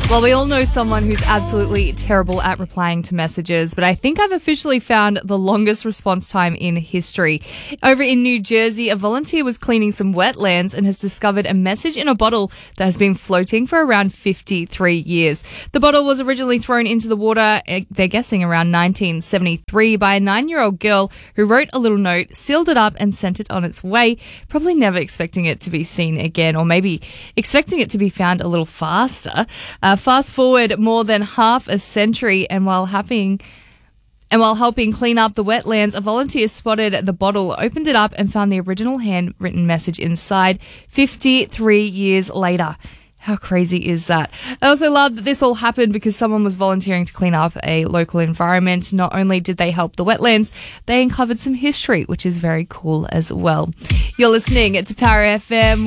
Well, we all know someone who's absolutely terrible at replying to messages, but I think I've officially found the longest response time in history. Over in New Jersey, a volunteer was cleaning some wetlands and has discovered a message in a bottle that has been floating for around 53 years. The bottle was originally thrown into the water, they're guessing around 1973, by a 9-year-old girl who wrote a little note, sealed it up and sent it on its way, probably never expecting it to be seen again, or maybe expecting it to be found a little faster. Fast forward more than half a century, and while helping clean up the wetlands, a volunteer spotted the bottle, opened it up, and found the original handwritten message inside 53 years later. How crazy is that? I also love that this all happened because someone was volunteering to clean up a local environment. Not only did they help the wetlands, they uncovered some history, which is very cool as well. You're listening to Power FM.